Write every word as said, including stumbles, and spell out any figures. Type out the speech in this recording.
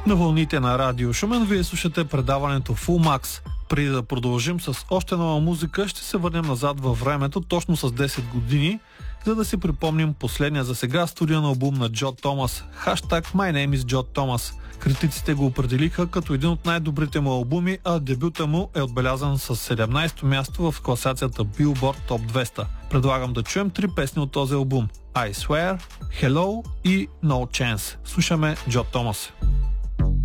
На вълните на Радио Шумен вие слушате предаването Full Max. Преди да продължим с още нова музика, ще се върнем назад във времето, точно с десет години, за да си припомним последния за сега студиен албум на Джо Томас, хаштаг My Name is Joe Thomas. Критиците го определиха като един от най-добрите му албуми, а дебюта му е отбелязан с седемнайсето място в класацията Billboard Top двеста. Предлагам да чуем три песни от този албум: I Swear, Hello и No Chance. Слушаме Джо Томас.